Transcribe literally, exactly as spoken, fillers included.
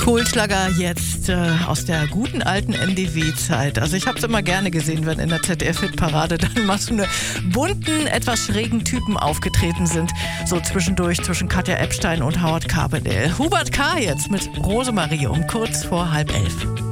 Kultschlager jetzt äh, aus der guten alten N D W-Zeit. Also ich habe es immer gerne gesehen, wenn in der Z D F-Hitparade dann mal so eine bunten, etwas schrägen Typen aufgetreten sind. So zwischendurch zwischen Katja Epstein und Howard Carpendale. Hubert K. jetzt mit Rosemarie um kurz vor halb elf.